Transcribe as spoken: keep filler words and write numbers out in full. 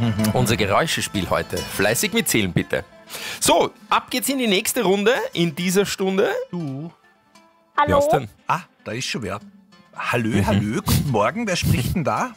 Unser Geräuschespiel heute. Fleißig mitzählen, bitte. So, ab geht's in die nächste Runde in dieser Stunde. Du. Hallo? Wer ist denn? Ah, da ist schon wer. Hallo, hallo, guten Morgen, wer spricht denn da?